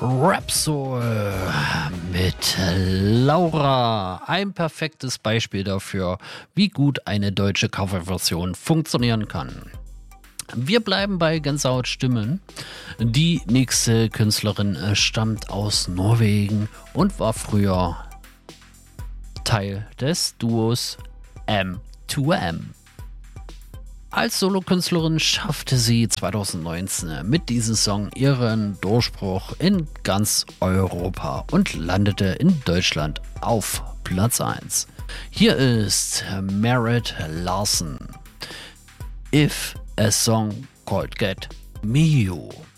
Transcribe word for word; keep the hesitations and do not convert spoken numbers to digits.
Rapsoul mit Laura. Ein perfektes Beispiel dafür, wie gut eine deutsche Coverversion funktionieren kann. Wir bleiben bei Gänsehaut-Stimmen. Die nächste Künstlerin stammt aus Norwegen und war früher Teil des Duos M zwei M. Als Solokünstlerin schaffte sie zwanzig neunzehn mit diesem Song ihren Durchbruch in ganz Europa und landete in Deutschland auf Platz eins. Hier ist Marit Larsen. If a Song Called Get Me You.